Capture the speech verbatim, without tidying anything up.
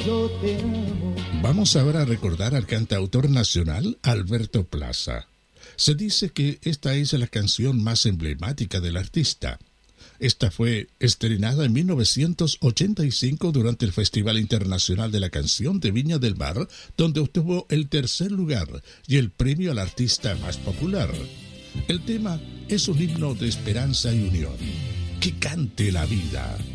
yo te amo. Vamos ahora a recordar al cantautor nacional Alberto Plaza. Se dice que esta es la canción más emblemática del artista. Esta fue estrenada en mil novecientos ochenta y cinco durante el Festival Internacional de la Canción de Viña del Mar, donde obtuvo el tercer lugar y el premio al artista más popular. El tema es un himno de esperanza y unión. Que cante la vida.